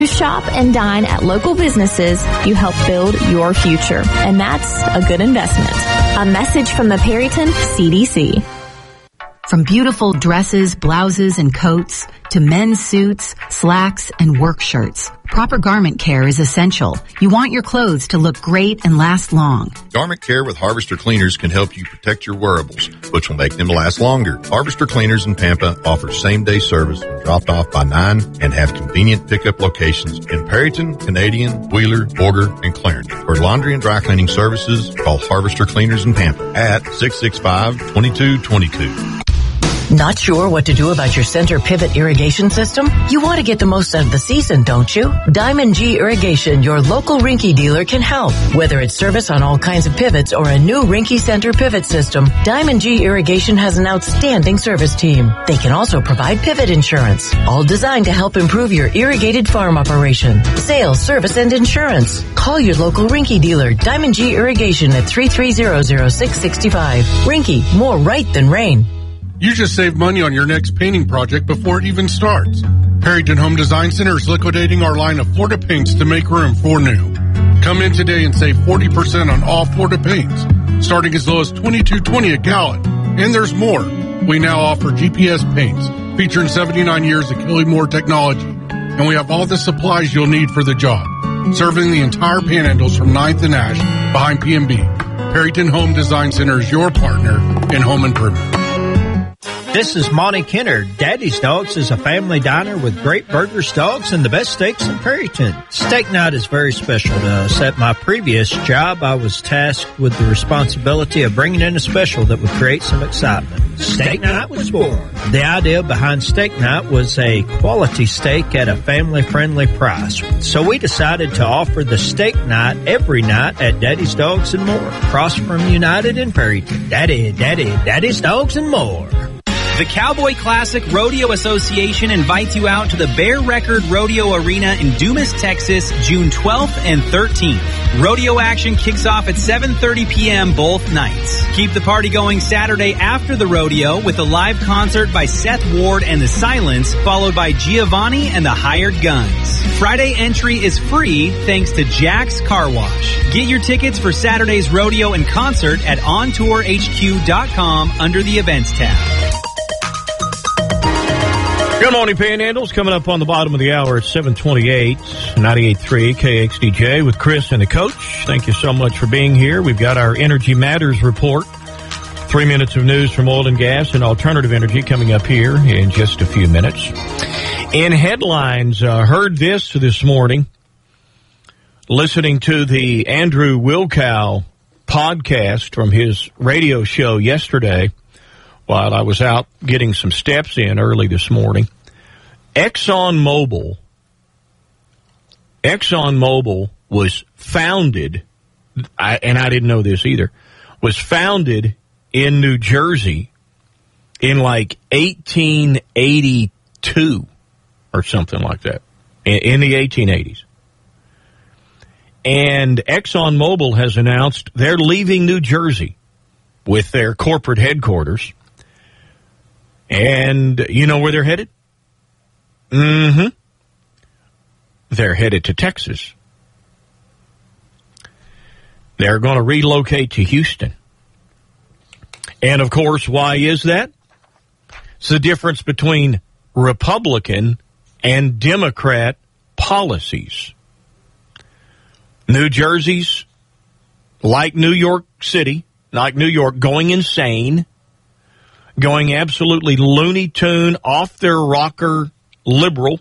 You shop and dine at local businesses, you help build your future. And that's a good investment. A message from the Perryton CDC. From beautiful dresses, blouses, and coats to men's suits, slacks, and work shirts, proper garment care is essential. You want your clothes to look great and last long. Garment care with Harvester Cleaners can help you protect your wearables, which will make them last longer. Harvester Cleaners in Pampa offers same-day service when dropped off by 9 and have convenient pickup locations in Perryton, Canadian, Wheeler, Borger, and Clarendon. For laundry and dry cleaning services, call Harvester Cleaners in Pampa at 665-2222. Not sure what to do about your center pivot irrigation system? You want to get the most out of the season, don't you? Diamond G Irrigation, your local Rinky dealer, can help. Whether it's service on all kinds of pivots or a new Rinky center pivot system, Diamond G Irrigation has an outstanding service team. They can also provide pivot insurance, all designed to help improve your irrigated farm operation. Sales, service, and insurance. Call your local Rinky dealer, Diamond G Irrigation at 330-0665. Rinky, more right than rain. You just saved money on your next painting project before it even starts. Perryton Home Design Center is liquidating our line of Florida paints to make room for new. Come in today and save 40% on all Florida paints, starting as low as $22.20 a gallon. And there's more. We now offer GPS paints, featuring 79 years of Kelly-Moore technology. And we have all the supplies you'll need for the job, serving the entire Panhandles from 9th and Ash behind P&B. Perryton Home Design Center is your partner in home improvement. This is Monty Kenner. Daddy's Dogs is a family diner with great burgers, dogs, and the best steaks in Perryton. Steak night is very special to us. At my previous job, I was tasked with the responsibility of bringing in a special that would create some excitement. Steak night was born. The idea behind steak night was a quality steak at a family-friendly price. So we decided to offer the steak night every night at Daddy's Dogs and More, across from United in Perryton. Daddy's Dogs and More. The Cowboy Classic Rodeo Association invites you out to the Bear Record Rodeo Arena in Dumas, Texas, June 12th and 13th. Rodeo action kicks off at 7:30 p.m. both nights. Keep the party going Saturday after the rodeo with a live concert by Seth Ward and the Silence, followed by Giovanni and the Hired Guns. Friday entry is free thanks to Jack's Car Wash. Get your tickets for Saturday's rodeo and concert at ontourhq.com under the events tab. Good morning, Panhandles. Coming up on the bottom of the hour at 7:28, 98.3 KXDJ with Chris and the Coach. Thank you so much for being here. We've got our Energy Matters report. 3 minutes of news from oil and gas and alternative energy coming up here in just a few minutes. In headlines, heard this morning, listening to the Andrew Wilkow podcast from his radio show yesterday, while I was out getting some steps in early this morning. ExxonMobil was founded, and I didn't know this either, was founded in New Jersey in like 1882 or something like that, in the 1880s. And ExxonMobil has announced they're leaving New Jersey with their corporate headquarters. And you know where they're headed? Mm-hmm. They're headed to Texas. They're going to relocate to Houston. And, of course, why is that? It's the difference between Republican and Democrat policies. New Jersey's, like New York City, like New York, going insane, going absolutely Looney Tune, off their rocker liberal,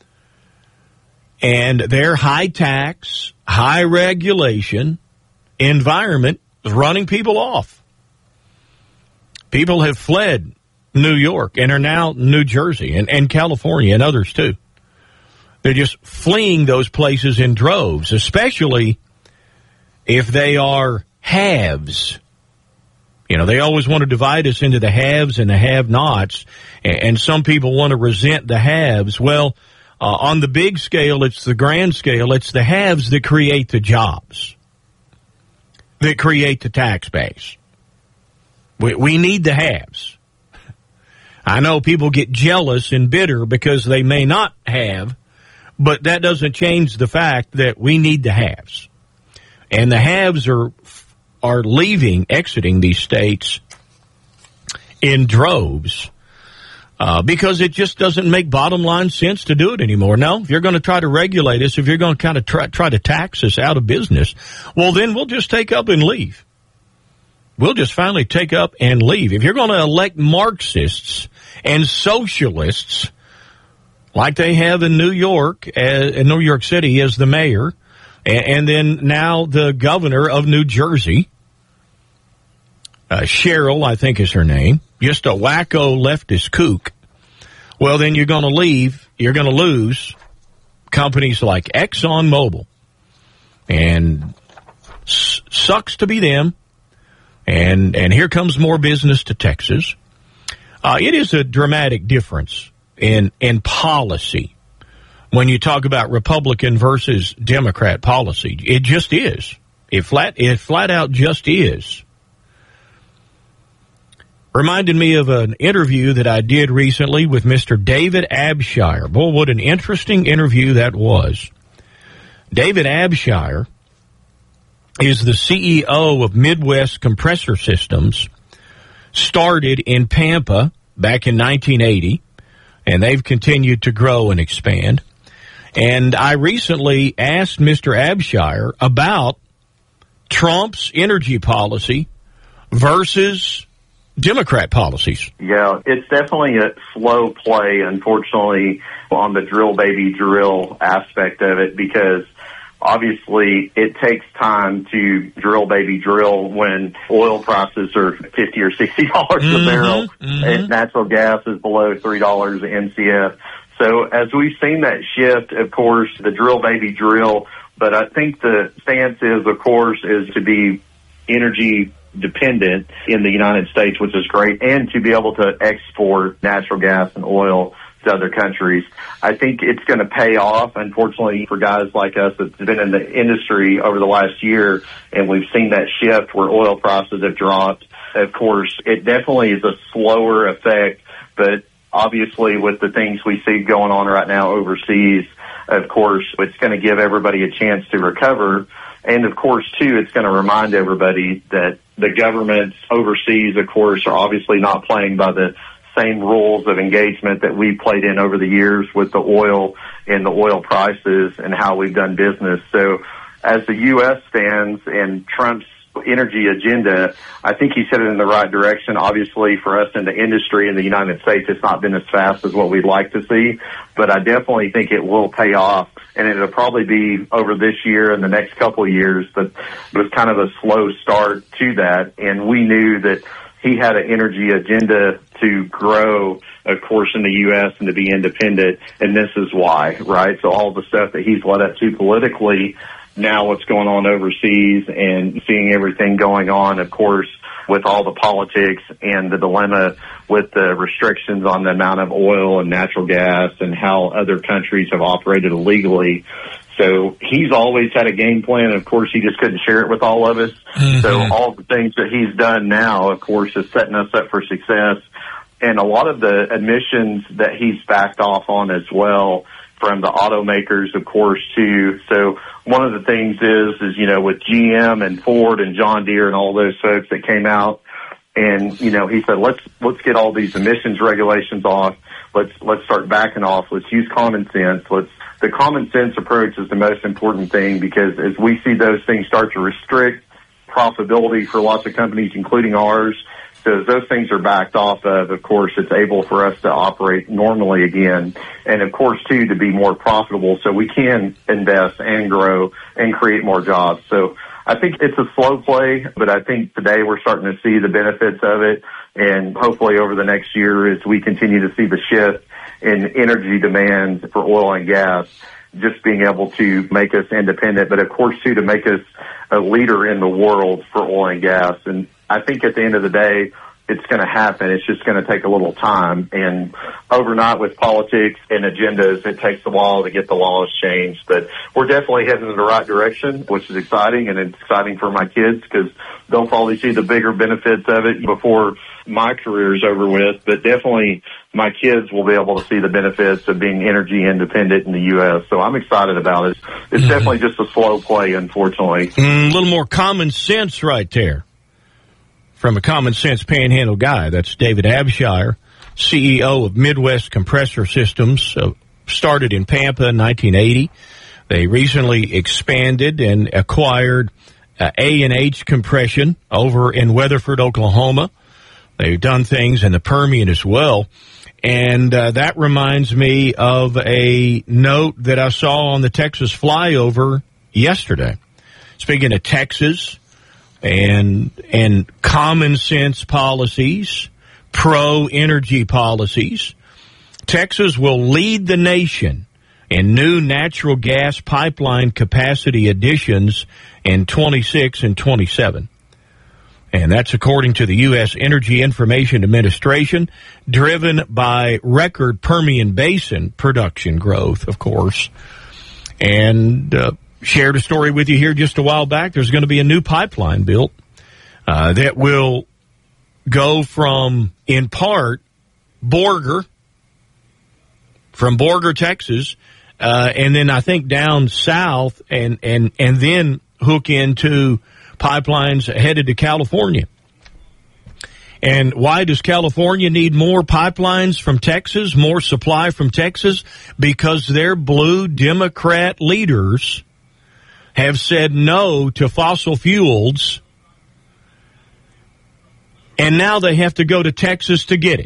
and their high tax, high regulation environment is running people off. People have fled New York and are now New Jersey and California and others too. They're just fleeing those places in droves, especially if they are haves. You know, they always want to divide us into the haves and the have-nots, and some people want to resent the haves. Well, on the big scale, it's the grand scale, it's the haves that create the jobs, that create the tax base. We need the haves. I know people get jealous and bitter because they may not have But that doesn't change the fact that we need the haves. And the haves are exiting these states in droves because it just doesn't make bottom line sense to do it anymore. No, if you're going to try to regulate us, if you're going to kind of try to tax us out of business, well, then we'll just take up and leave. We'll just finally take up and leave. If you're going to elect Marxists and socialists like they have in New York City as the mayor, and then now the governor of New Jersey, Cheryl, I think is her name, just a wacko leftist kook, well, then you're going to lose companies like ExxonMobil. And sucks to be them. And here comes more business to Texas. It is a dramatic difference in policy when you talk about Republican versus Democrat policy. It just is. It flat out just is. Reminded me of an interview that I did recently with Mr. David Abshire. Boy, what an interesting interview that was. David Abshire is the CEO of Midwest Compressor Systems, started in Pampa back in 1980, and they've continued to grow and expand. And I recently asked Mr. Abshire about Trump's energy policy versus Democrat policies. Yeah, it's definitely a slow play, unfortunately, on the drill baby drill aspect of it, because obviously it takes time to drill baby drill when oil prices are $50 or $60 a barrel and natural gas is below $3 an MCF. So as we've seen that shift, of course, the drill baby drill, but I think the stance is, of course, is to be energy dependent in the United States, which is great, and to be able to export natural gas and oil to other countries. I think it's going to pay off, unfortunately, for guys like us that's been in the industry over the last year, and we've seen that shift where oil prices have dropped. Of course, it definitely is a slower effect, but obviously with the things we see going on right now overseas, of course, it's going to give everybody a chance to recover. And, of course, too, it's going to remind everybody that the governments overseas, of course, are obviously not playing by the same rules of engagement that we played in over the years with the oil and the oil prices and how we've done business. So as the U.S. stands and Trump's energy agenda, I think he's headed in the right direction. Obviously, for us in the industry in the United States, it's not been as fast as what we'd like to see, but I definitely think it will pay off, and it'll probably be over this year and the next couple of years, but it was kind of a slow start to that, and we knew that he had an energy agenda to grow, of course, in the U.S. and to be independent, and this is why, right? So all the stuff that he's led up to politically, now what's going on overseas and seeing everything going on, of course, with all the politics and the dilemma with the restrictions on the amount of oil and natural gas and how other countries have operated illegally. So he's always had a game plan. Of course, he just couldn't share it with all of us. So all the things that he's done now, of course, is setting us up for success. And a lot of the emissions that he's backed off on as well from the automakers, of course, too. So one of the things is, you know, with GM and Ford and John Deere and all those folks that came out and, you know, he said, let's get all these emissions regulations off. Let's start backing off. Let's use common sense. The common sense approach is the most important thing, because as we see those things start to restrict profitability for lots of companies, including ours, so as those things are backed off of course, it's able for us to operate normally again. And, of course, too, to be more profitable so we can invest and grow and create more jobs. So I think it's a slow play, but I think today we're starting to see the benefits of it. And hopefully over the next year, as we continue to see the shift in energy demand for oil and gas, just being able to make us independent, but, of course, too, to make us a leader in the world for oil and gas. And I think at the end of the day, it's going to happen. It's just going to take a little time. And overnight with politics and agendas, it takes a while to get the laws changed. But we're definitely heading in the right direction, which is exciting. And it's exciting for my kids because they'll probably see the bigger benefits of it before my career is over with, but definitely my kids will be able to see the benefits of being energy independent in the U.S. So I'm excited about it. It's definitely just a slow play, unfortunately. A little more common sense right there from a common sense Panhandle guy. That's David Abshire, CEO of Midwest Compressor Systems, started in Pampa in 1980. They recently expanded and acquired A&H Compression over in Weatherford, Oklahoma. They've done things in the Permian as well. And that reminds me of a note that I saw on the Texas flyover yesterday. Speaking of Texas and common sense policies, pro-energy policies, Texas will lead the nation in new natural gas pipeline capacity additions in 26 and 27. And that's according to the U.S. Energy Information Administration, driven by record Permian Basin production growth, of course. And shared a story with you here just a while back. There's going to be a new pipeline built that will go from, in part, Borger, from Borger, Texas, and then I think down south and then hook into pipelines headed to California. And why does California need more pipelines from Texas, more supply from Texas? Because their blue Democrat leaders have said no to fossil fuels, and now they have to go to Texas to get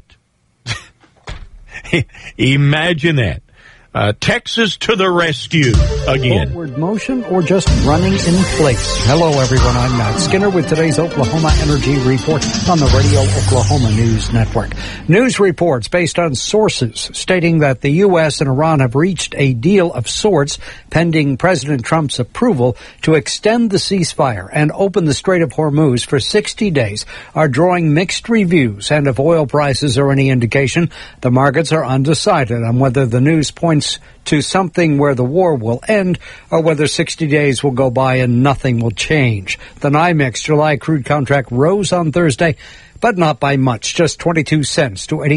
it. Imagine that. Texas to the rescue again. Forward motion or just running in place? Hello, everyone. I'm Matt Skinner with today's Oklahoma Energy Report on the Radio Oklahoma News Network. News reports based on sources stating that the U.S. and Iran have reached a deal of sorts pending President Trump's approval to extend the ceasefire and open the Strait of Hormuz for 60 days are drawing mixed reviews. And if oil prices are any indication, the markets are undecided on whether the news points to something where the war will end or whether 60 days will go by and nothing will change. The NYMEX July crude contract rose on Thursday, but not by much, just 22 cents to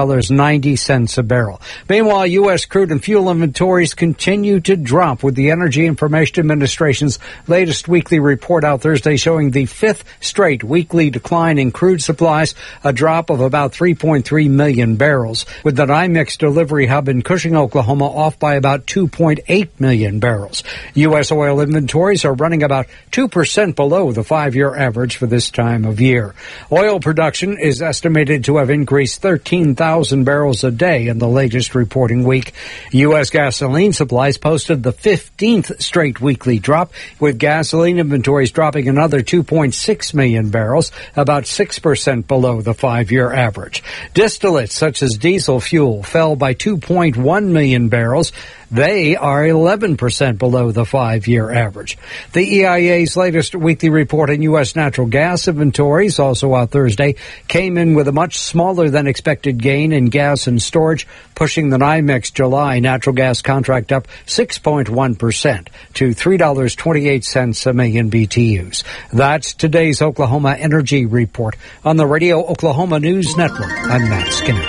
$88.90 a barrel. Meanwhile, U.S. crude and fuel inventories continue to drop, with the Energy Information Administration's latest weekly report out Thursday showing the fifth straight weekly decline in crude supplies, a drop of about 3.3 million barrels, with the NYMEX delivery hub in Cushing, Oklahoma, off by about 2.8 million barrels. U.S. oil inventories are running about 2% below the 5-year average for this time of year. Oil production is estimated to have increased 13,000 barrels a day in the latest reporting week. U.S. gasoline supplies posted the 15th straight weekly drop, with gasoline inventories dropping another 2.6 million barrels, about 6% below the 5-year average. Distillates such as diesel fuel fell by 2.1 million barrels. They are 11% below the 5-year average. The EIA's latest weekly report on U.S. natural gas inventories, also out Thursday, came in with a much smaller than expected gain in gas and storage, pushing the NYMEX July natural gas contract up 6.1% to $3.28 a million BTUs. That's today's Oklahoma Energy Report on the Radio Oklahoma News Network. I'm Matt Skinner.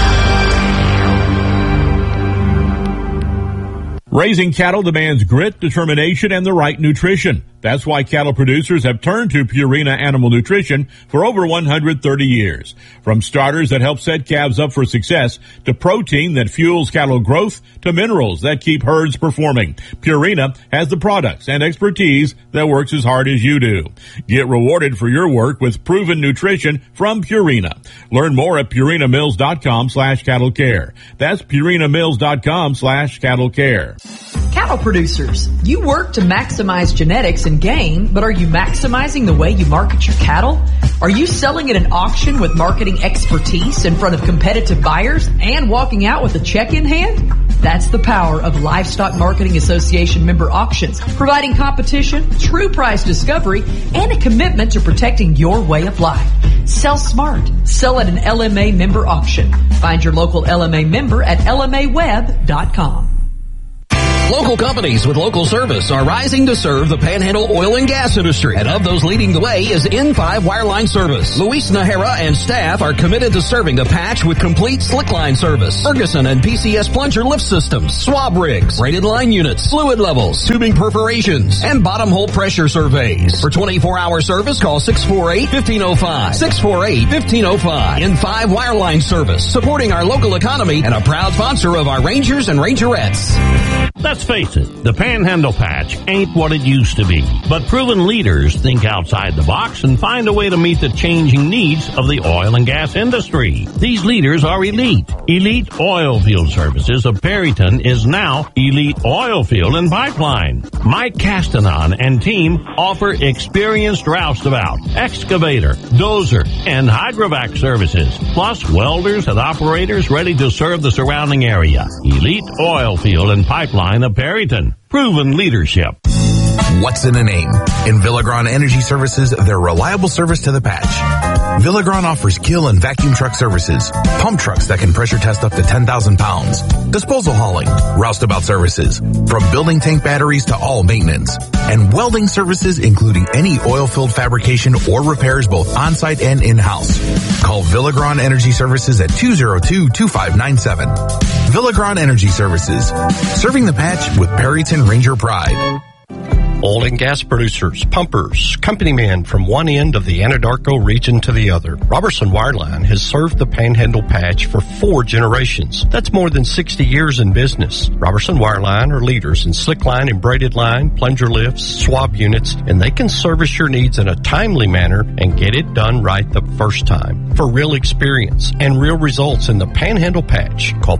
Raising cattle demands grit, determination, and the right nutrition. That's why cattle producers have turned to Purina Animal Nutrition for over 130 years. From starters that help set calves up for success, to protein that fuels cattle growth, to minerals that keep herds performing, Purina has the products and expertise that works as hard as you do. Get rewarded for your work with proven nutrition from Purina. Learn more at PurinaMills.com/cattle-care. That's PurinaMills.com/cattle-care. Cattle producers, you work to maximize genetics and gain, but are you maximizing the way you market your cattle? Are you selling at an auction with marketing expertise in front of competitive buyers and walking out with a check in hand? That's the power of Livestock Marketing Association member auctions, providing competition, true price discovery, and a commitment to protecting your way of life. Sell smart. Sell at an LMA member auction. Find your local LMA member at LMAweb.com. Local companies with local service are rising to serve the Panhandle oil and gas industry. And of those leading the way is N5 Wireline Service. Luis Nahara and staff are committed to serving the patch with complete slickline service, Ferguson and PCS plunger lift systems, swab rigs, braided line units, fluid levels, tubing perforations, and bottom hole pressure surveys. For 24-hour service, call 648-1505. 648-1505. N5 Wireline Service, supporting our local economy and a proud sponsor of our Rangers and Rangerettes. Let's face it, the Panhandle Patch ain't what it used to be. But proven leaders think outside the box and find a way to meet the changing needs of the oil and gas industry. These leaders are Elite. Elite Oilfield Services of Perryton is now Elite Oilfield and Pipeline. Mike Castanon and team offer experienced roustabout, excavator, dozer, and hydrovac services, plus welders and operators ready to serve the surrounding area. Elite Oilfield and Pipeline of Perryton. Proven leadership. What's in a name? In Villagran Energy Services, they're reliable service to the patch. Villagran offers kill and vacuum truck services, pump trucks that can pressure test up to 10,000 pounds, disposal hauling, roustabout services, from building tank batteries to all maintenance, and welding services including any oil-filled fabrication or repairs both on-site and in-house. Call Villagran Energy Services at 202-2597. Villagran Energy Services, serving the patch with Perryton Ranger pride. Oil and gas producers, pumpers, company man from one end of the Anadarko region to the other. Robertson Wireline has served the Panhandle Patch for 4 generations. That's more than 60 years in business. Robertson Wireline are leaders in slick line and braided line, plunger lifts, swab units, and they can service your needs in a timely manner and get it done right the first time. For real experience and real results in the Panhandle Patch, call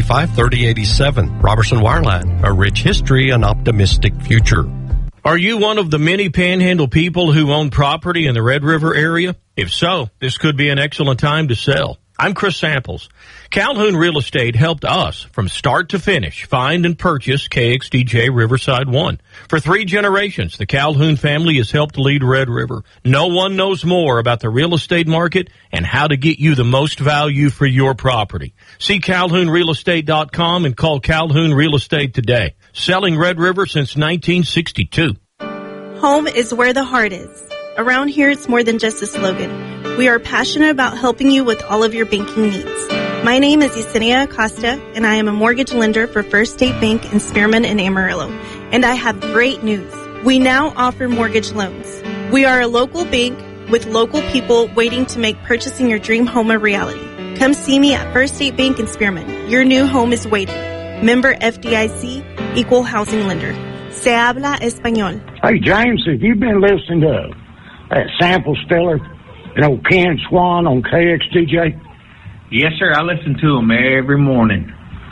435-3087. Robertson Wireline, a rich history and optimistic future. Are you one of the many Panhandle people who own property in the Red River area? If so, this could be an excellent time to sell. I'm Chris Samples. Calhoun Real Estate helped us from start to finish find and purchase KXDJ Riverside 1. For 3 generations, the Calhoun family has helped lead Red River. No one knows more about the real estate market and how to get you the most value for your property. See CalhounRealEstate.com and call Calhoun Real Estate today. Selling Red River since 1962. Home is where the heart is. Around here, it's more than just a slogan. We are passionate about helping you with all of your banking needs. My name is Yesenia Acosta, and I am a mortgage lender for First State Bank in Spearman and Amarillo. And I have great news. We now offer mortgage loans. We are a local bank with local people waiting to make purchasing your dream home a reality. Come see me at First State Bank in Spearman. Your new home is waiting. Member FDIC, Equal Housing Lender. Se habla español. Hey, James, have you been listening to that Sample Stiller and Ken Swan on KXDJ? Yes, sir. I listen to him every morning.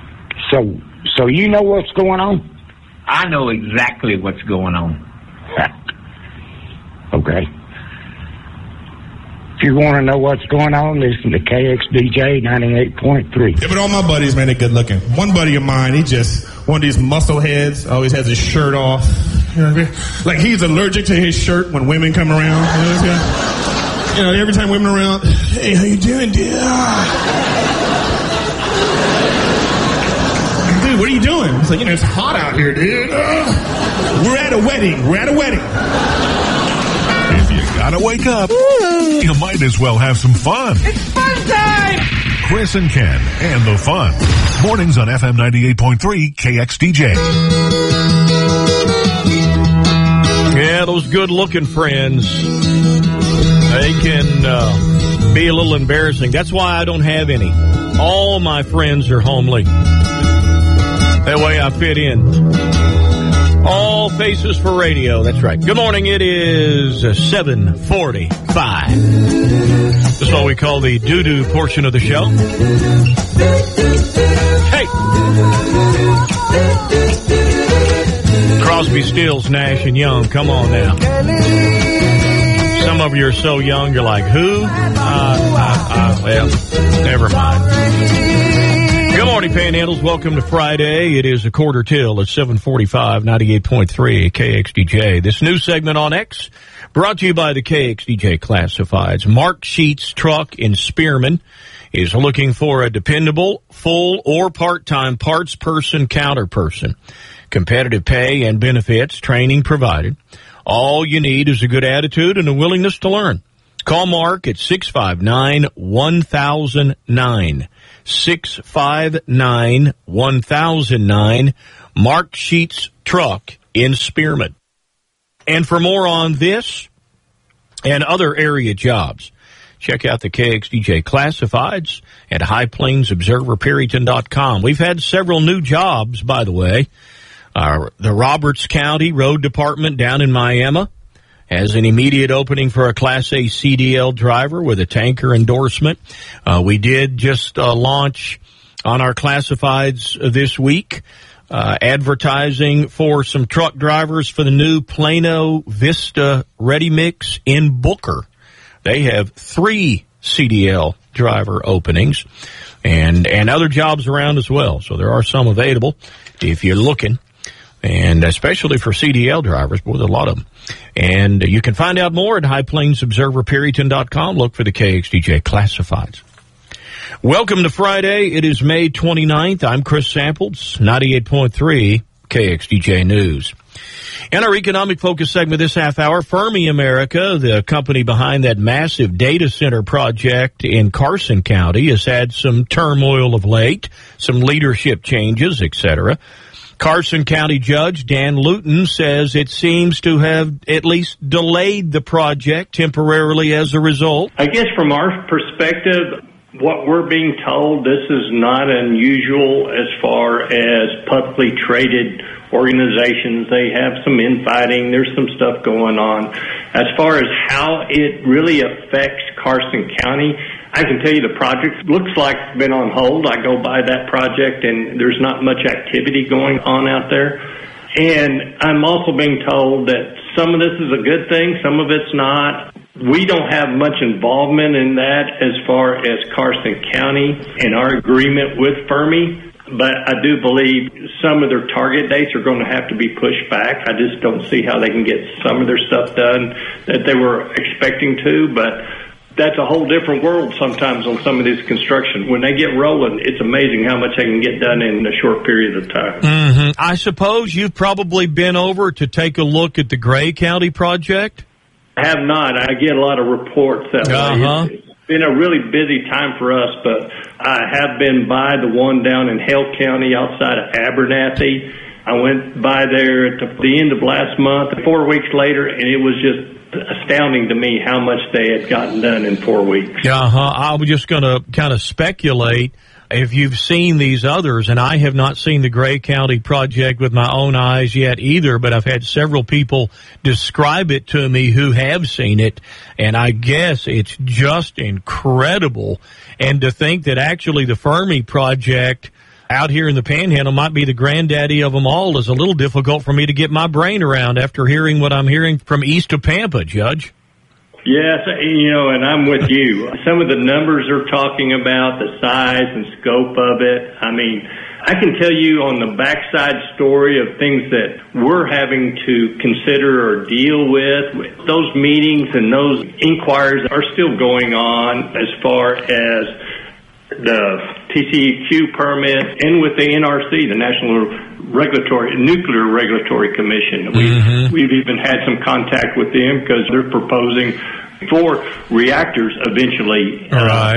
So you know what's going on? I know exactly what's going on. Okay. If you want to know what's going on, listen to KXDJ 98.3. Yeah, but all my buddies, man, they're good looking. One buddy of mine, he just one of these muscle heads, always has his shirt off. You know what I mean? Like he's allergic to his shirt when women come around. You know, this guy? You know, every time women around, hey, how you doing, dude? Dude, what are you doing? It's like, you know, it's hot out here, dude. We're at a wedding. If you gotta wake up, you might as well have some fun. It's fun time! Chris and Ken and the fun. Mornings on FM 98.3 KXDJ. Yeah, those good-looking friends, they can be a little embarrassing. That's why I don't have any. All my friends are homely. That way I fit in. All faces for radio. That's right. Good morning. It is 7:45. This is what we call the doo-doo portion of the show. Hey! Crosby, Stills, Nash, and Young. Come on now. Some of you are so young, you're like, who? Well, never mind. Good morning, Panhandles. Welcome to Friday. It is a quarter till. It's 7:45, 98.3 KXDJ. This new segment on X brought to you by the KXDJ Classifieds. Mark Sheets Truck in Spearman is looking for a dependable, full or part-time parts person, counter person. Competitive pay and benefits, training provided. All you need is a good attitude and a willingness to learn. Call Mark at 659-1009. 659-1009. Mark Sheets Truck in Spearman. And for more on this and other area jobs, check out the KXDJ Classifieds at highplainsobserverperryton.com. We've had several new jobs, by the way. The Roberts County Road Department down in Miami has an immediate opening for a Class A CDL driver with a tanker endorsement. We did just launch on our classifieds this week, advertising for some truck drivers for the new Plano Vista Ready Mix in Booker. They have 3 CDL driver openings and other jobs around as well. So there are some available if you're looking. And especially for CDL drivers, boy, there's a lot of them. And you can find out more at highplainsobserverperryton.com. Look for the KXDJ Classifieds. Welcome to Friday. It is May 29th. I'm Chris Samples, 98.3 KXDJ News. In our economic focus segment this half hour, Fermi America, the company behind that massive data center project in Carson County, has had some turmoil of late, some leadership changes, etc. Carson County Judge Dan Luton says it seems to have at least delayed the project temporarily as a result. I guess from our perspective, what we're being told, this is not unusual as far as publicly traded organizations. They have some infighting. There's some stuff going on. As far as how it really affects Carson County, I can tell you the project looks like it's been on hold. I go by that project and there's not much activity going on out there. And I'm also being told that some of this is a good thing, some of it's not. We don't have much involvement in that as far as Carson County and our agreement with Fermi. But I do believe some of their target dates are going to have to be pushed back. I just don't see how they can get some of their stuff done that they were expecting to. But that's a whole different world sometimes on some of this construction. When they get rolling, it's amazing how much they can get done in a short period of time. Mm-hmm. I suppose you've probably been over to take a look at the Gray County project? I have not. I get a lot of reports that way. It's been a really busy time for us, but I have been by the one down in Hale County outside of Abernathy. I went by there at the end of last month, 4 weeks later, and it was just astounding to me how much they had gotten done in 4 weeks. I was just going to kind of speculate if you've seen these others, and I have not seen the Gray County project with my own eyes yet either, but I've had several people describe it to me who have seen it, and I guess it's just incredible. And to think that actually the Fermi project out here in the Panhandle might be the granddaddy of them all is a little difficult for me to get my brain around after hearing what I'm hearing from east of Pampa, Judge. Yes, and I'm with you. Some of the numbers they're talking about, the size and scope of it, I mean, I can tell you on the backside story of things that we're having to consider or deal with. Those meetings and those inquiries are still going on as far as the TCEQ permit and with the NRC, the National Nuclear Regulatory Commission. We've even had some contact with them because they're proposing 4 reactors eventually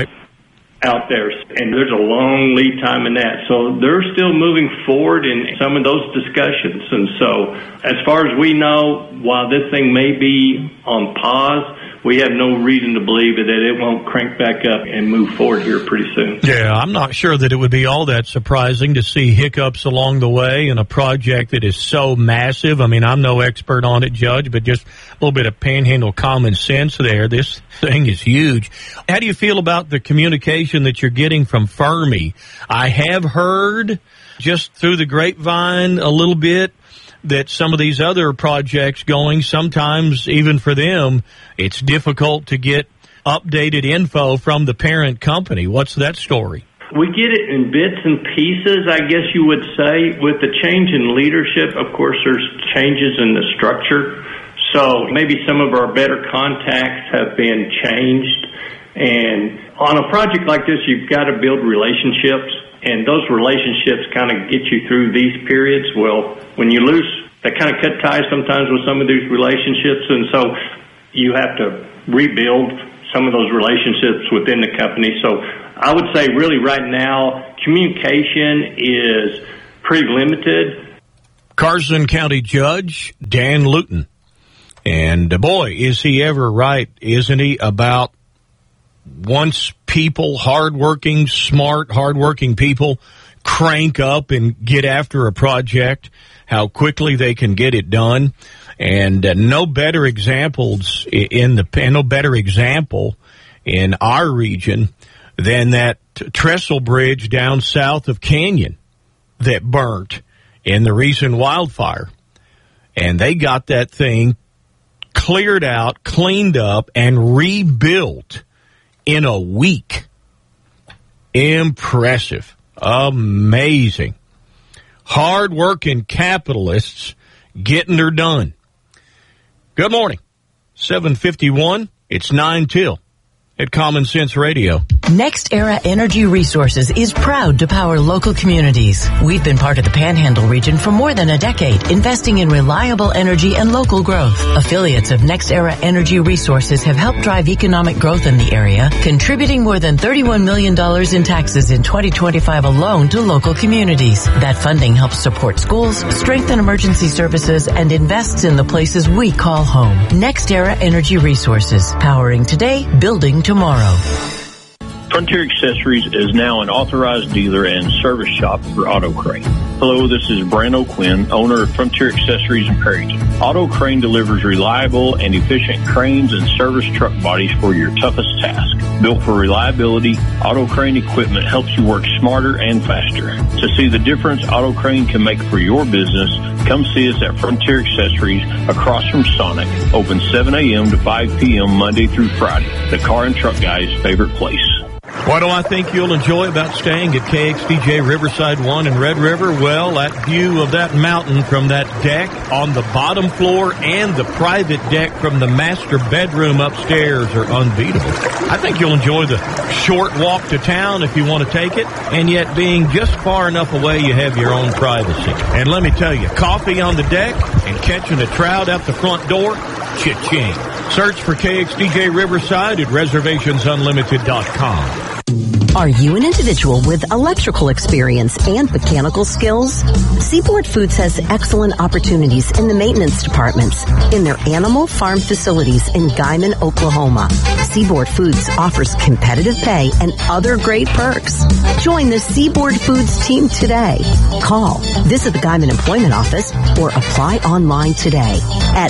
out there. And there's a long lead time in that. So they're still moving forward in some of those discussions. And so as far as we know, while this thing may be on pause, we have no reason to believe that it won't crank back up and move forward here pretty soon. Yeah, I'm not sure that it would be all that surprising to see hiccups along the way in a project that is so massive. I mean, I'm no expert on it, Judge, but just a little bit of Panhandle common sense there. This thing is huge. How do you feel about the communication that you're getting from Fermi? I have heard just through the grapevine a little bit that some of these other projects going, sometimes even for them, it's difficult to get updated info from the parent company. What's that story? We get it in bits and pieces, I guess you would say. With the change in leadership, of course, there's changes in the structure. So maybe some of our better contacts have been changed. And on a project like this, you've got to build relationships. and those relationships kind of get you through these periods. Well, when you lose, that kind of cut ties sometimes with some of these relationships, and so you have to rebuild some of those relationships within the company. So I would say really right now, communication is pretty limited. Carson County Judge Dan Luton. And boy, is he ever right, isn't he, about once people, smart, hardworking people crank up and get after a project, how quickly they can get it done. And no better example in our region than that trestle bridge down south of Canyon that burnt in the recent wildfire. And they got that thing cleared out, cleaned up, and rebuilt in a week. Impressive. Amazing. Hard-working capitalists getting her done. Good morning. 7:51. It's 9 till at Common Sense Radio. NextEra Energy Resources is proud to power local communities. We've been part of the Panhandle region for more than a decade, investing in reliable energy and local growth. Affiliates of NextEra Energy Resources have helped drive economic growth in the area, contributing more than $31 million in taxes in 2025 alone to local communities. That funding helps support schools, strengthen emergency services, and invests in the places we call home. NextEra Energy Resources, powering today, building tomorrow. Frontier Accessories is now an authorized dealer and service shop for Auto Crane. Hello, this is Brent O'Quinn, owner of Frontier Accessories in Perryton. Auto Crane delivers reliable and efficient cranes and service truck bodies for your toughest task. Built for reliability, Auto Crane equipment helps you work smarter and faster. To see the difference Auto Crane can make for your business, come see us at Frontier Accessories across from Sonic, open 7 a.m. to 5 p.m. Monday through Friday, the car and truck guy's favorite place. What do I think you'll enjoy about staying at KXDJ Riverside 1 in Red River? Well, that view of that mountain from that deck on the bottom floor and the private deck from the master bedroom upstairs are unbeatable. I think you'll enjoy the short walk to town if you want to take it, and yet being just far enough away you have your own privacy. And let me tell you, coffee on the deck and catching a trout out the front door, cha-ching. Search for KXDJ Riverside at reservationsunlimited.com. Are you an individual with electrical experience and mechanical skills? Seaboard Foods has excellent opportunities in the maintenance departments in their animal farm facilities in Guyman, Oklahoma. Seaboard Foods offers competitive pay and other great perks. Join the Seaboard Foods team today. Call, visit the Guyman Employment Office, or apply online today at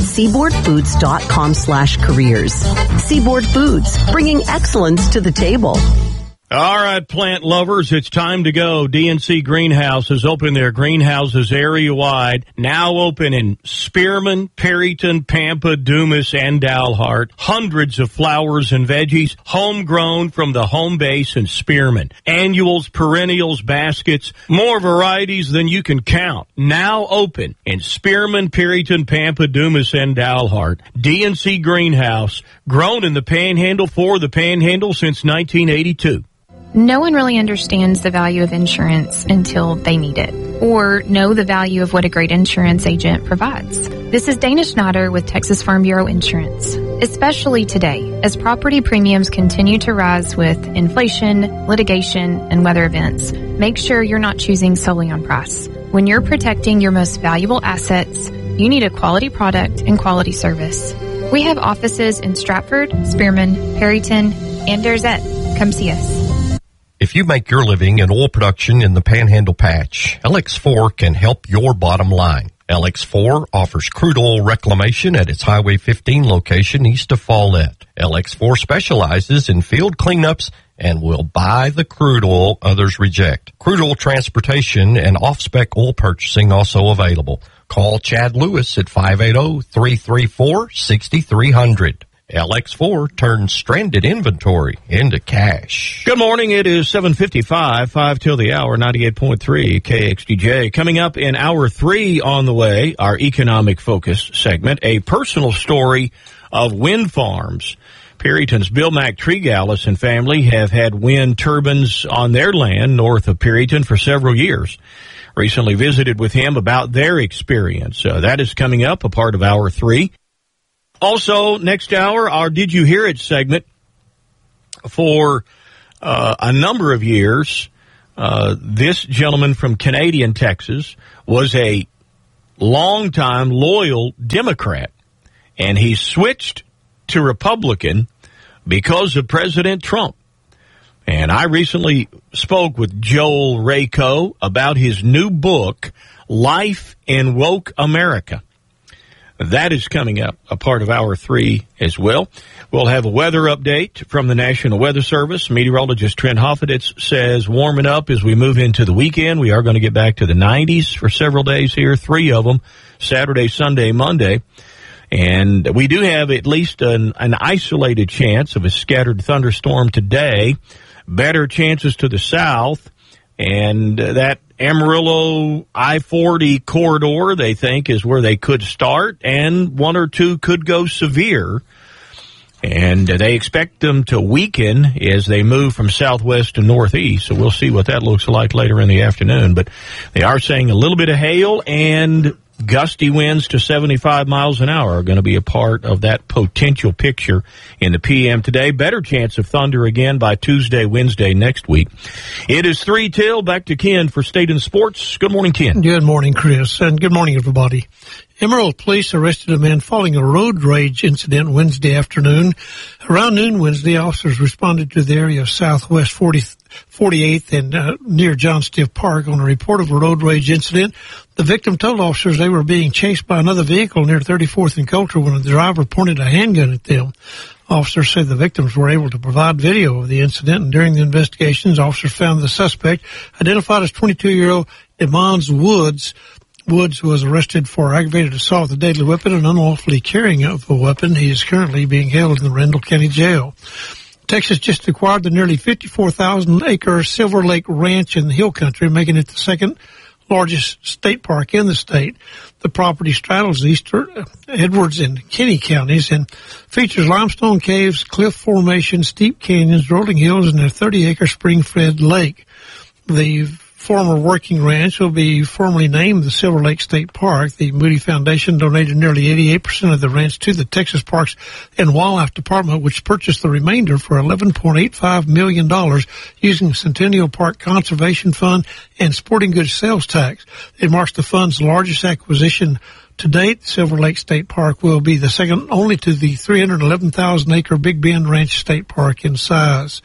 seaboardfoods.com/careers. Seaboard Foods, bringing excellence to the table. All right, plant lovers, it's time to go. DNC Greenhouses open their greenhouses area-wide, now open in Spearman, Perryton, Pampa, Dumas, and Dalhart. Hundreds of flowers and veggies, homegrown from the home base in Spearman. Annuals, perennials, baskets, more varieties than you can count. Now open in Spearman, Perryton, Pampa, Dumas, and Dalhart. DNC Greenhouse, grown in the Panhandle for the Panhandle since 1982. No one really understands the value of insurance until they need it, or know the value of what a great insurance agent provides. This is Dana Schneider with Texas Farm Bureau Insurance. Especially today, as property premiums continue to rise with inflation, litigation, and weather events, make sure you're not choosing solely on price. When you're protecting your most valuable assets, you need a quality product and quality service. We have offices in Stratford, Spearman, Perryton, and Derzett. Come see us. If you make your living in oil production in the Panhandle Patch, LX4 can help your bottom line. LX4 offers crude oil reclamation at its Highway 15 location east of Follett. LX4 specializes in field cleanups and will buy the crude oil others reject. Crude oil transportation and off-spec oil purchasing also available. Call Chad Lewis at 580-334-6300. LX4 turns stranded inventory into cash. Good morning. It is 7:55, 5 till the hour, 98.3 KXDJ. Coming up in hour 3 on the way, our economic focus segment, a personal story of wind farms. Perryton's Bill McTregallis and family have had wind turbines on their land north of Perryton for several years. Recently visited with him about their experience. That is coming up, a part of Hour 3. Also, next hour, our Did You Hear It segment. For a number of years, this gentleman from Canadian Texas was a longtime loyal Democrat, and he switched to Republican because of President Trump. And I recently spoke with Joel Rayco about his new book, Life in Woke America. That is coming up, a part of Hour 3 as well. We'll have a weather update from the National Weather Service. Meteorologist Trent Hoffeditz says warming up as we move into the weekend. We are going to get back to the 90s for several days here, 3 of them, Saturday, Sunday, Monday. And we do have at least an isolated chance of a scattered thunderstorm today. Better chances to the south, and that Amarillo I-40 corridor, they think, is where they could start, and 1 or 2 could go severe. And they expect them to weaken as they move from southwest to northeast, so we'll see what that looks like later in the afternoon. But they are saying a little bit of hail and gusty winds to 75 miles an hour are going to be a part of that potential picture in the PM today. Better chance of thunder again by Tuesday, Wednesday next week. It is 3 till. Back to Ken for State and Sports. Good morning, Ken. Good morning, Chris, and good morning, everybody. Amarillo police arrested a man following a road rage incident Wednesday afternoon. Around noon Wednesday, officers responded to the area of Southwest 48th and near John Stiff Park on a report of a road rage incident. The victim told officers they were being chased by another vehicle near 34th and Coulter when the driver pointed a handgun at them. Officers said the victims were able to provide video of the incident, and during the investigations, officers found the suspect, identified as 22-year-old Demons Woods. Woods was arrested for aggravated assault with a deadly weapon and unlawfully carrying of a weapon. He is currently being held in the Randall County Jail. Texas just acquired the nearly 54,000-acre Silver Lake Ranch in the Hill Country, making it the second largest state park in the state. The property straddles eastern Edwards and Kinney counties and features limestone caves, cliff formations, steep canyons, rolling hills, and a 30-acre spring-fed lake. The former working ranch will be formally named the Silver Lake State Park. The Moody Foundation donated nearly 88% of the ranch to the Texas Parks and Wildlife Department, which purchased the remainder for $11.85 million using Centennial Park Conservation Fund and sporting goods sales tax. It marks the fund's largest acquisition to date. Silver Lake State Park will be the second only to the 311,000-acre Big Bend Ranch State Park in size.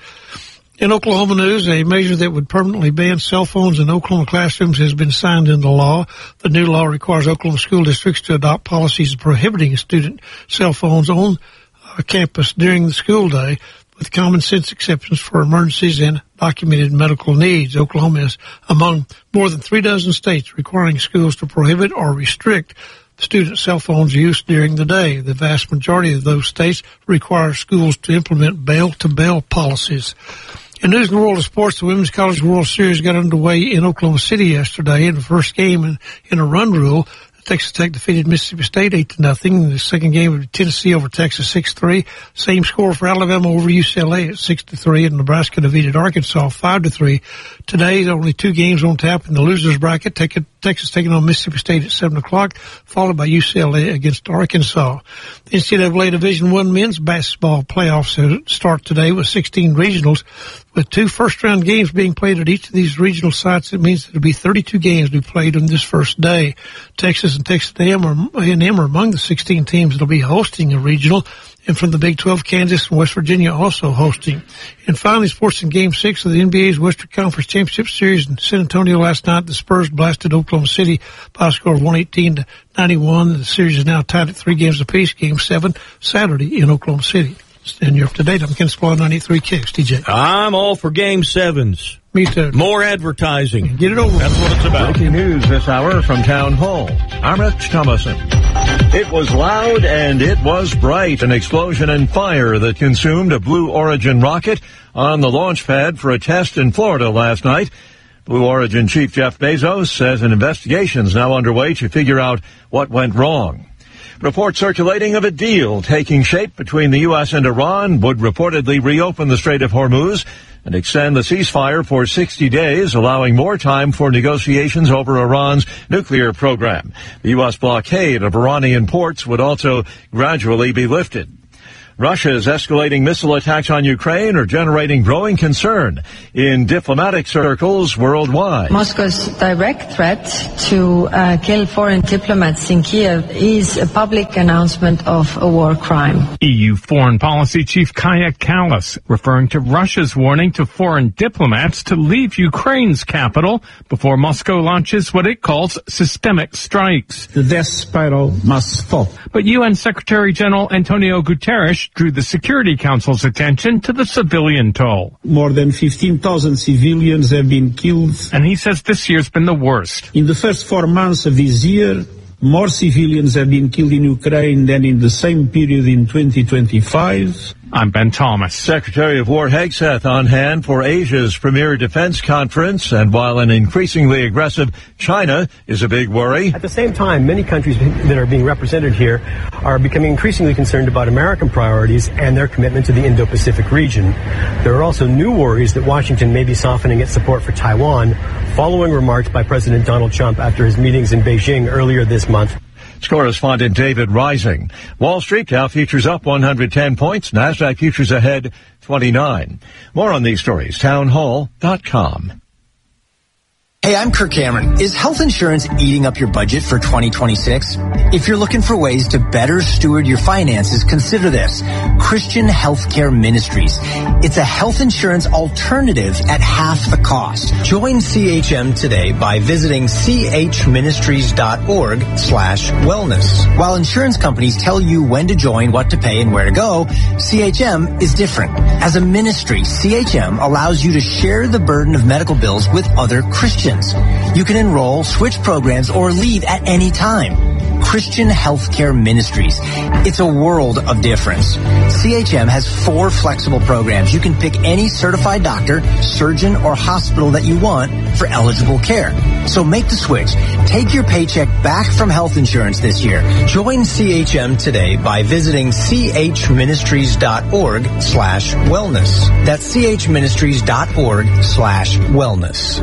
In Oklahoma news, a measure that would permanently ban cell phones in Oklahoma classrooms has been signed into law. The new law requires Oklahoma school districts to adopt policies prohibiting student cell phones on campus during the school day, with common sense exceptions for emergencies and documented medical needs. Oklahoma is among more than 36 states requiring schools to prohibit or restrict student cell phones use during the day. The vast majority of those states require schools to implement bell-to-bell policies. In news in the world of sports, the Women's College World Series got underway in Oklahoma City yesterday. In the first game in a run rule, Texas Tech defeated Mississippi State 8-0. The second game of Tennessee over Texas 6-3. Same score for Alabama over UCLA at 6-3, and Nebraska defeated Arkansas 5-3. Today, only 2 games on tap in the losers bracket. Texas taking on Mississippi State at 7 o'clock, followed by UCLA against Arkansas. The NCAA Division I men's basketball playoffs start today with 16 regionals. With 2 first-round games being played at each of these regional sites, it means there will be 32 games to be played on this first day. Texas and Texas A&M are among the 16 teams that will be hosting a regional. And from the Big 12, Kansas and West Virginia also hosting. And finally, sports in Game 6 of the NBA's Western Conference Championship Series in San Antonio last night. The Spurs blasted Oklahoma City by a score of 118-91. The series is now tied at 3 games apiece. Game 7 Saturday in Oklahoma City. And you're up to date. I'm Ken Spaulding, 93 Kicks. TJ. I'm all for Game 7s. Me too. More advertising. Get it over. That's what it's about. Breaking news this hour from Town Hall. I'm Rich Thomason. It was loud and it was bright. An explosion and fire that consumed a Blue Origin rocket on the launch pad for a test in Florida last night. Blue Origin Chief Jeff Bezos says an investigation is now underway to figure out what went wrong. Reports circulating of a deal taking shape between the U.S. and Iran would reportedly reopen the Strait of Hormuz and extend the ceasefire for 60 days, allowing more time for negotiations over Iran's nuclear program. The U.S. blockade of Iranian ports would also gradually be lifted. Russia's escalating missile attacks on Ukraine are generating growing concern in diplomatic circles worldwide. Moscow's direct threat to kill foreign diplomats in Kiev is a public announcement of a war crime. EU Foreign Policy Chief Kaja Kallas referring to Russia's warning to foreign diplomats to leave Ukraine's capital before Moscow launches what it calls systemic strikes. The death spiral must stop. But UN Secretary General Antonio Guterres drew the Security Council's attention to the civilian toll. More than 15,000 civilians have been killed. And he says this year's been the worst. In the first 4 months of this year, more civilians have been killed in Ukraine than in the same period in 2025. I'm Ben Thomas. Secretary of War Hegseth on hand for Asia's premier defense conference, and while an increasingly aggressive China is a big worry. At the same time, many countries that are being represented here are becoming increasingly concerned about American priorities and their commitment to the Indo-Pacific region. There are also new worries that Washington may be softening its support for Taiwan following remarks by President Donald Trump after his meetings in Beijing earlier this month. It's correspondent David Rising. Wall Street Dow futures up 110 points. NASDAQ futures ahead 29. More on these stories, townhall.com. Hey, I'm Kirk Cameron. Is health insurance eating up your budget for 2026? If you're looking for ways to better steward your finances, consider this. Christian Healthcare Ministries. It's a health insurance alternative at half the cost. Join CHM today by visiting chministries.org/wellness. While insurance companies tell you when to join, what to pay, and where to go, CHM is different. As a ministry, CHM allows you to share the burden of medical bills with other Christians. You can enroll, switch programs, or leave at any time. Christian Healthcare Ministries. It's a world of difference. CHM has 4 flexible programs. You can pick any certified doctor, surgeon, or hospital that you want for eligible care. So make the switch. Take your paycheck back from health insurance this year. Join CHM today by visiting chministries.org/wellness. That's chministries.org/wellness.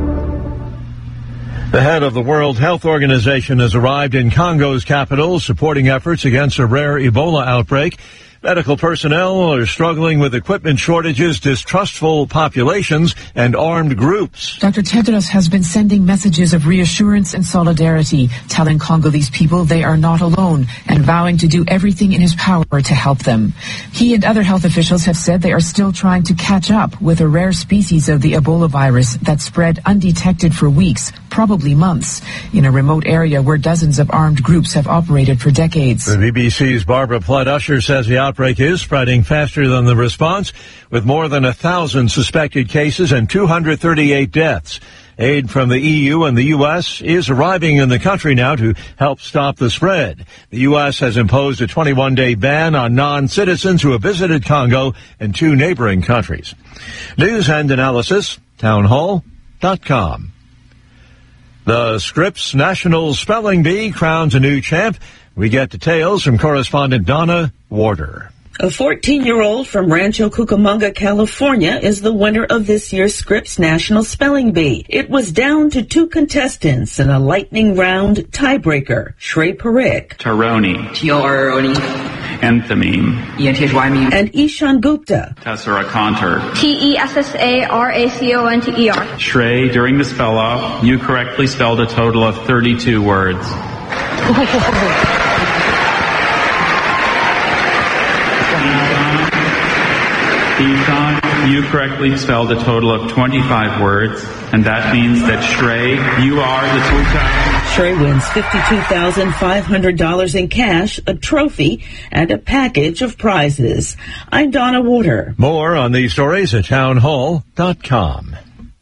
The head of the World Health Organization has arrived in Congo's capital, supporting efforts against a rare Ebola outbreak. Medical personnel are struggling with equipment shortages, distrustful populations, and armed groups. Dr. Tedros has been sending messages of reassurance and solidarity, telling Congolese people they are not alone and vowing to do everything in his power to help them. He and other health officials have said they are still trying to catch up with a rare species of the Ebola virus that spread undetected for weeks, probably months, in a remote area where dozens of armed groups have operated for decades. The BBC's Barbara Flood-Usher says the outbreak is spreading faster than the response, with more than 1,000 suspected cases and 238 deaths. Aid from the EU and the U.S. is arriving in the country now to help stop the spread. The U.S. has imposed a 21-day ban on non-citizens who have visited Congo and 2 neighboring countries. News and analysis, townhall.com. The Scripps National Spelling Bee crowns a new champ. We get details from correspondent Donna Warder. A 14-year-old from Rancho Cucamonga, California, is the winner of this year's Scripps National Spelling Bee. It was down to 2 contestants in a lightning round tiebreaker. Shrey Parikh. Taroni. T-O-R-O-N-E. Enthymeme. E-N-T-H-Y-M-E. And Ishan Gupta. Tesseraconter. T-E-S-S-A-R-A-C-O-N-T-E-R. Shrey, during the spell-off, you correctly spelled a total of 32 words. Ishan, you correctly spelled a total of 25 words, and that means that Shrey, you are the two-time. Shrey wins $52,500 in cash, a trophy, and a package of prizes. I'm Donna Warder. More on these stories at townhall.com.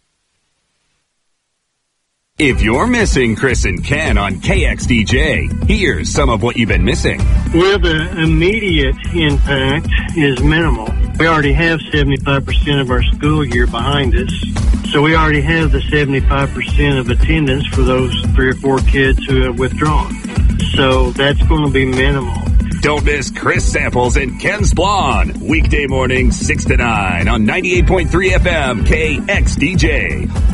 If you're missing Chris and Ken on KXDJ, here's some of what you've been missing. Well, the immediate impact is minimal. We already have 75% of our school year behind us, so we already have the 75% of attendance for those 3 or 4 kids who have withdrawn. So that's going to be minimal. Don't miss Chris Samples and Ken Splon. Weekday mornings 6 to 9 on 98.3 FM KXDJ.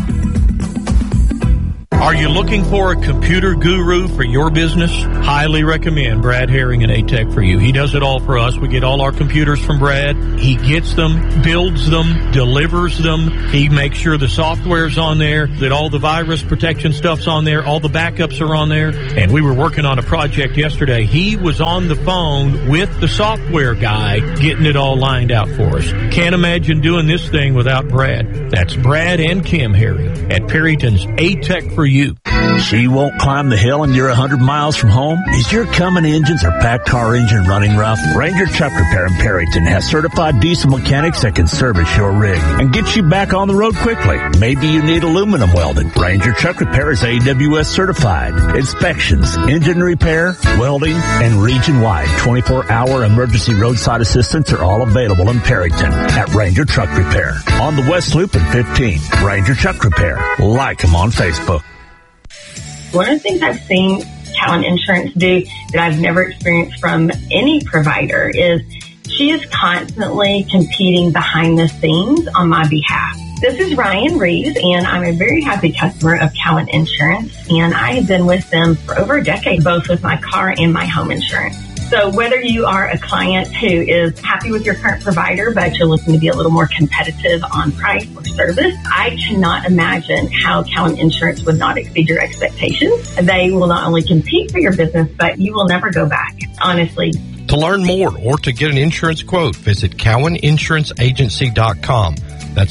Are you looking for a computer guru for your business? Highly recommend Brad Herring and A-Tech for You. He does it all for us. We get all our computers from Brad. He gets them, builds them, delivers them. He makes sure the software's on there, that all the virus protection stuff's on there, all the backups are on there. And we were working on a project yesterday. He was on the phone with the software guy getting it all lined out for us. Can't imagine doing this thing without Brad. That's Brad and Kim Herring at Perryton's A-Tech for You. She won't climb the hill and you're 100 miles from home? Is your Cummins engines or packed car engine running rough? Ranger Truck Repair in Perryton has certified diesel mechanics that can service your rig and get you back on the road quickly. Maybe you need aluminum welding. Ranger Truck Repair is AWS certified. Inspections, engine repair, welding, and region-wide 24-hour emergency roadside assistance are all available in Perryton at Ranger Truck Repair. On the West Loop at 15, Ranger Truck Repair. Like them on Facebook. One of the things I've seen Cowan Insurance do that I've never experienced from any provider is she is constantly competing behind the scenes on my behalf. This is Ryan Reeves, and I'm a very happy customer of Cowan Insurance, and I have been with them for over a decade, both with my car and my home insurance. So whether you are a client who is happy with your current provider, but you're looking to be a little more competitive on price or service, I cannot imagine how Cowan Insurance would not exceed your expectations. They will not only compete for your business, but you will never go back, honestly. To learn more or to get an insurance quote, visit CowanInsuranceAgency.com. That's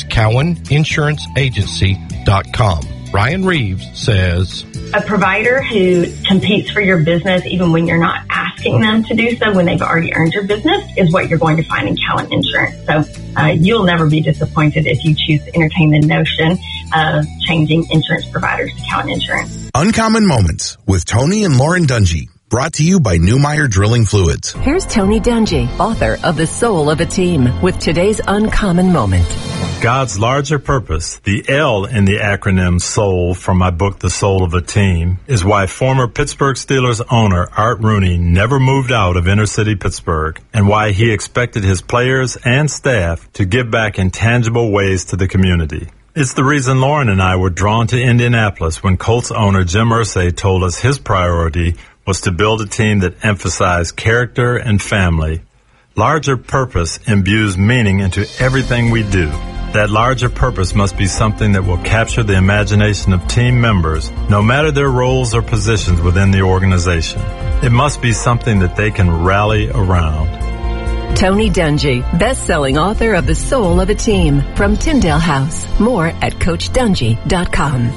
CowanInsuranceAgency.com. Ryan Reeves says, a provider who competes for your business even when you're not asking them to do so, when they've already earned your business, is what you're going to find in Cowan Insurance. So you'll never be disappointed if you choose to entertain the notion of changing insurance providers to Cowan Insurance. Uncommon Moments with Tony and Lauren Dungy. Brought to you by Newmeyer Drilling Fluids. Here's Tony Dungy, author of The Soul of a Team, with today's Uncommon Moment. God's larger purpose, the L in the acronym SOUL from my book, The Soul of a Team, is why former Pittsburgh Steelers owner Art Rooney never moved out of inner city Pittsburgh, and why he expected his players and staff to give back in tangible ways to the community. It's the reason Lauren and I were drawn to Indianapolis when Colts owner Jim Irsay told us his priority was to build a team that emphasized character and family. Larger purpose imbues meaning into everything we do. That larger purpose must be something that will capture the imagination of team members, no matter their roles or positions within the organization. It must be something that they can rally around. Tony Dungy, best-selling author of The Soul of a Team, from Tyndale House. More at CoachDungy.com.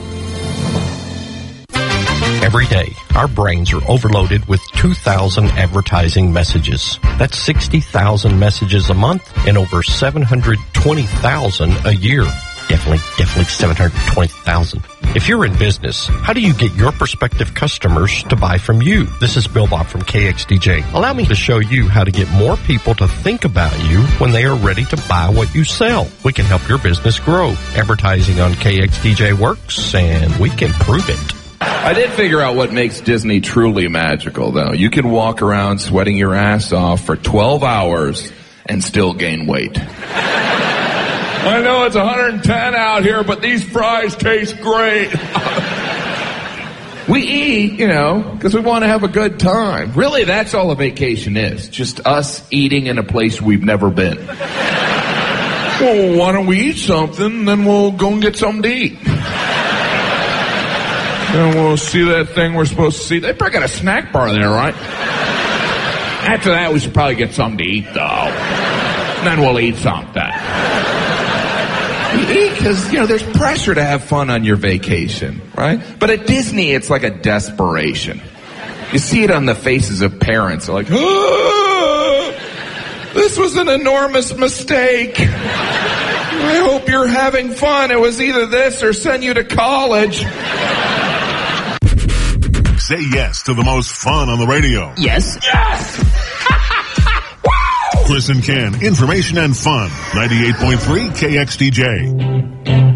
Every day, our brains are overloaded with 2,000 advertising messages. That's 60,000 messages a month and over 720,000 a year. Definitely 720,000. If you're in business, how do you get your prospective customers to buy from you? This is Bill Bob from KXDJ. Allow me to show you how to get more people to think about you when they are ready to buy what you sell. We can help your business grow. Advertising on KXDJ works, and we can prove it. I did figure out what makes Disney truly magical, though. You can walk around sweating your ass off for 12 hours and still gain weight. I know it's 110 out here, but these fries taste great. We eat, because we want to have a good time. Really, that's all a vacation is. Just us eating in a place we've never been. Well, why don't we eat something, then we'll go and get something to eat. And we'll see that thing we're supposed to see. They probably got a snack bar there, right? After that, we should probably get something to eat, though. And then we'll eat something. You eat because, there's pressure to have fun on your vacation, right? But at Disney, it's like a desperation. You see it on the faces of parents. They're like, oh, this was an enormous mistake. I hope you're having fun. It was either this or send you to college. Say yes to the most fun on the radio. Yes. Yes! Chris and Ken, information and fun. 98.3 KXDJ.